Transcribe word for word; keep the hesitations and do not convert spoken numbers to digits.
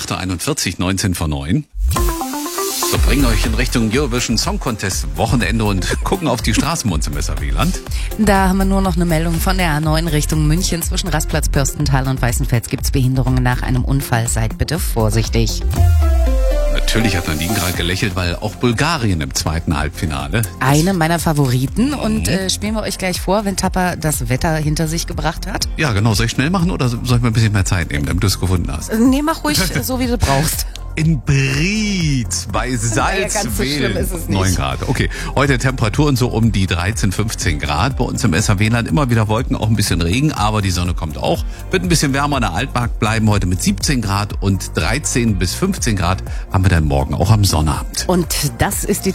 acht Uhr einundvierzig, neunzehn vor neun. Wir bringen euch in Richtung Eurovision Song Contest Wochenende und gucken auf die Straßen bei uns im S R W-Land. Da haben wir nur noch eine Meldung von der A neun Richtung München. Zwischen Rastplatz Pürstental und Weißenfels gibt es Behinderungen nach einem Unfall. Seid bitte vorsichtig. Natürlich hat Nadine gerade gelächelt, weil auch Bulgarien im zweiten Halbfinale. Eine meiner Favoriten und äh, spielen wir euch gleich vor, wenn Tapper das Wetter hinter sich gebracht hat. Ja, genau. Soll ich schnell machen oder soll ich mir ein bisschen mehr Zeit nehmen, damit du es gefunden hast? Nee, mach ruhig so, wie du brauchst. In Bried bei Naja, ganz so Salzwedel schlimm ist es nicht. neun Grad. Okay, heute Temperaturen so um die dreizehn, fünfzehn Grad. Bei uns im S R W-Land immer wieder Wolken, auch ein bisschen Regen, aber die Sonne kommt auch. Wird ein bisschen wärmer in der Altmark bleiben heute mit siebzehn Grad und dreizehn bis fünfzehn Grad haben wir dann morgen auch am Sonnabend. Und das ist die